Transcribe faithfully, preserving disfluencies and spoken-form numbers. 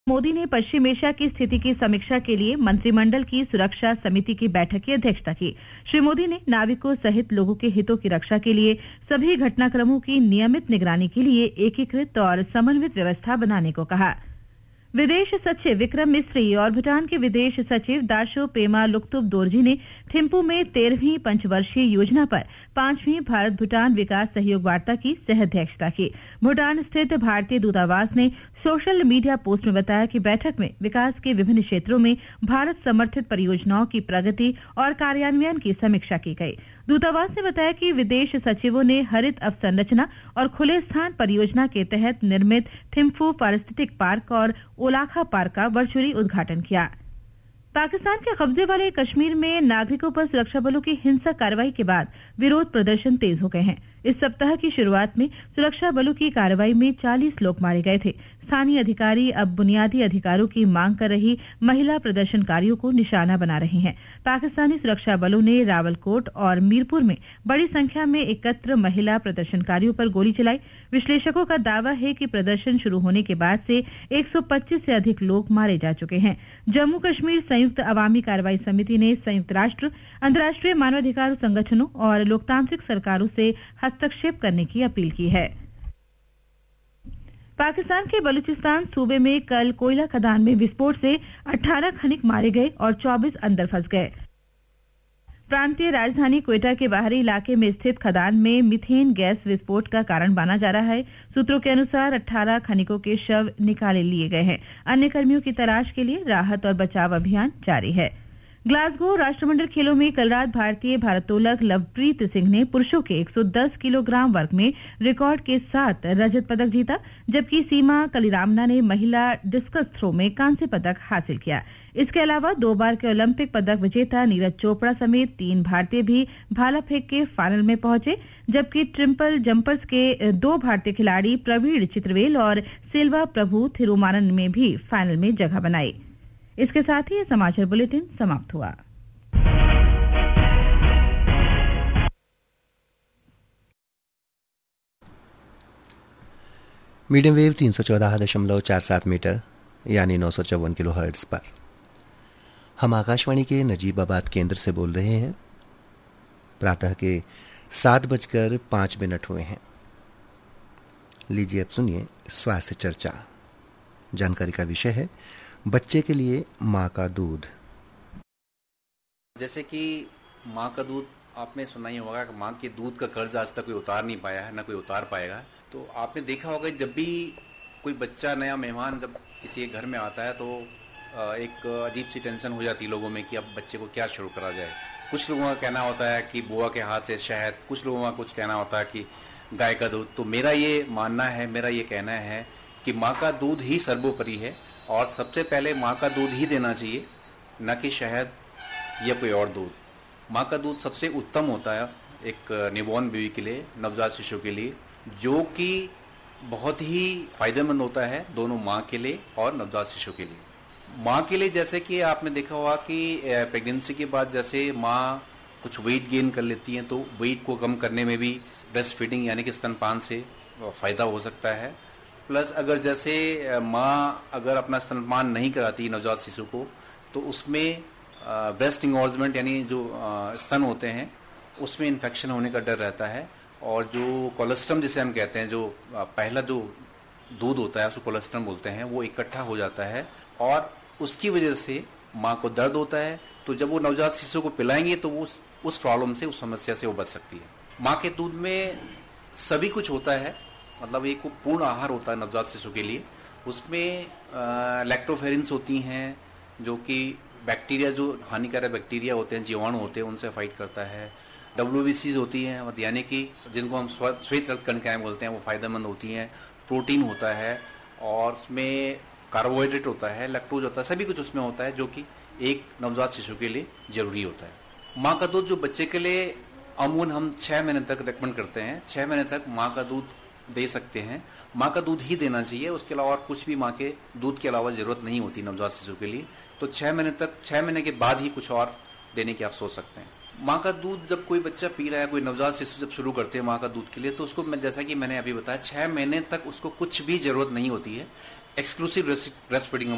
मोदी ने पश्चिम एशिया की स्थिति की समीक्षा के लिए मंत्रिमंडल की सुरक्षा समिति की बैठक की अध्यक्षता की। श्री मोदी ने नाविकों सहित लोगों के हितों की रक्षा के लिए सभी घटनाक्रमों की नियमित निगरानी के लिए एकीकृत और समन्वित व्यवस्था बनाने को कहा। विदेश सचिव विक्रम मिस्री और भूटान के विदेश सचिव दाशो पेमा लुक्तुब दोरजी ने थिम्पू में तेरहवीं पंचवर्षीय योजना पर पांचवीं भारत भूटान विकास सहयोग वार्ता की सह अध्यक्षता की। भूटान स्थित भारतीय दूतावास ने सोशल मीडिया पोस्ट में बताया कि बैठक में विकास के विभिन्न क्षेत्रों में भारत समर्थित परियोजनाओं की प्रगति और कार्यान्वयन की समीक्षा की गई। दूतावास ने बताया कि विदेश सचिवों ने हरित अवसंरचना और खुले स्थान परियोजना के तहत निर्मित थिम्फू पारिस्थितिक पार्क और ओलाखा पार्क का वर्चुअली उद्घाटन किया। पाकिस्तान के कब्जे वाले कश्मीर में नागरिकों पर सुरक्षा बलों की हिंसक कार्रवाई के बाद विरोध प्रदर्शन तेज हो गए हैं। इस सप्ताह की शुरुआत में सुरक्षा बलों की कार्रवाई में चालीस लोग मारे गए थे। स्थानीय अधिकारी अब बुनियादी अधिकारों की मांग कर रही महिला प्रदर्शनकारियों को निशाना बना रहे हैं। पाकिस्तानी सुरक्षा बलों ने रावलकोट और मीरपुर में बड़ी संख्या में एकत्र महिला प्रदर्शनकारियों पर गोली चलाई। विश्लेषकों का दावा है कि प्रदर्शन शुरू होने के बाद से एक सौ पच्चीस से अधिक लोग मारे जा चुके हैं। जम्मू कश्मीर संयुक्त अवामी कार्रवाई समिति ने संयुक्त राष्ट्र, अंतर्राष्ट्रीय मानवाधिकार संगठनों और लोकतांत्रिक सरकारों से हस्तक्षेप करने की अपील की है। पाकिस्तान के बलूचिस्तान सूबे में कल कोयला खदान में विस्फोट से अठारह खनिक मारे गए और चौबीस अंदर फंस गए। प्रांतीय राजधानी क्वेटा के बाहरी इलाके में स्थित खदान में मीथेन गैस विस्फोट का कारण माना जा रहा है। सूत्रों के अनुसार अठारह खनिकों के शव निकाले लिए गए हैं। अन्य कर्मियों की तलाश के लिए राहत और बचाव अभियान जारी है। ग्लासगो राष्ट्रमंडल खेलों में कल रात भारतीय भारोत्तोलक लवप्रीत सिंह ने पुरुषों के एक सौ दस किलोग्राम वर्ग में रिकॉर्ड के साथ रजत पदक जीता, जबकि सीमा कलिरामना ने महिला डिस्कस थ्रो में कांस्य पदक हासिल किया। इसके अलावा दो बार के ओलंपिक पदक विजेता नीरज चोपड़ा समेत तीन भारतीय भी भाला फेंक के फाइनल में पहुंचे, जबकि ट्रिपल जंपर्स के दो भारतीय खिलाड़ी प्रवीण चित्रवेल और सिल्वा प्रभु थिरुमानन में भी फाइनल में जगह बनाई। इसके साथ ही यह समाचार बुलेटिन समाप्त हुआ। मीडियम वेव तीन सौ चौदह दशमलव चार सात मीटर यानी नौ सौ चौवन किलो हर्ट्ज पर हम आकाशवाणी के नजीबाबाद केंद्र से बोल रहे हैं। प्रातः के सात बजकर पांच मिनट हुए हैं। लीजिए अब सुनिए स्वास्थ्य चर्चा। जानकारी का विषय है बच्चे के लिए माँ का दूध। जैसे कि माँ का दूध आपने सुना ही होगा कि माँ के दूध का कर्ज आज तक कोई उतार नहीं पाया है, ना कोई उतार पाएगा। तो आपने देखा होगा जब भी कोई बच्चा नया मेहमान जब किसी के घर में आता है तो एक अजीब सी टेंशन हो जाती है लोगों में कि अब बच्चे को क्या शुरू करा जाए। कुछ लोगों का कहना होता है कि बुआ के हाथ से शहद, कुछ लोगों का कुछ कहना होता है कि गाय का दूध। तो मेरा ये मानना है, मेरा ये कहना है कि माँ का दूध ही सर्वोपरि है और सबसे पहले माँ का दूध ही देना चाहिए, न कि शहद या कोई और दूध। माँ का दूध सबसे उत्तम होता है एक न्यूबॉर्न बेबी के लिए, नवजात शिशु के लिए, जो कि बहुत ही फायदेमंद होता है दोनों माँ के लिए और नवजात शिशु के लिए। माँ के लिए जैसे कि आपने देखा होगा कि प्रेगनेंसी के बाद जैसे माँ कुछ वेट गेन कर लेती हैं, तो वेट को कम करने में भी ब्रेस्ट फीडिंग यानी कि स्तनपान से फ़ायदा हो सकता है। प्लस अगर जैसे माँ अगर अपना स्तनपान नहीं कराती नवजात शिशु को, तो उसमें ब्रेस्ट इंगॉर्जमेंट यानी जो स्तन होते हैं उसमें इन्फेक्शन होने का डर रहता है। और जो कोलेस्ट्रम जिसे हम कहते हैं, जो पहला जो दूध होता है उसको कोलेस्ट्रम बोलते हैं, वो इकट्ठा हो जाता है और उसकी वजह से माँ को दर्द होता है। तो जब वो नवजात शिशु को पिलाएंगे तो वो उस प्रॉब्लम से, उस समस्या से वो बच सकती है। माँ के दूध में सभी कुछ होता है, मतलब एक पूर्ण आहार होता है नवजात शिशु के लिए। उसमें लैक्टोफेरिन्स होती हैं जो कि बैक्टीरिया, जो हानिकारक बैक्टीरिया होते हैं, जीवाणु होते हैं, उनसे फाइट करता है। डब्ल्यूबीसीज होती हैं, मतलब यानी कि जिनको हम श्वेत रक्त कणिकाएं बोलते हैं, वो फायदेमंद होती हैं। प्रोटीन होता है और उसमें कार्बोहाइड्रेट होता है, लैक्टोज होता है, सभी कुछ उसमें होता है जो कि एक नवजात शिशु के लिए जरूरी होता है। माँ का दूध जो बच्चे के लिए अमूमन हम छः महीने तक रेकमेंड करते हैं, छः महीने तक माँ का दूध दे सकते हैं। माँ का दूध ही देना चाहिए, उसके अलावा और कुछ भी माँ के दूध के अलावा ज़रूरत नहीं होती नवजात शिशु के लिए। तो छः महीने तक, छः महीने के बाद ही कुछ और देने की आप सोच सकते हैं। माँ का दूध जब कोई बच्चा पी रहा है, कोई नवजात शिशु जब शुरू करते हैं माँ का दूध के लिए, तो उसको मैं जैसा कि मैंने अभी बताया छः महीने तक उसको कुछ भी ज़रूरत नहीं होती है। Exclusive breast feeding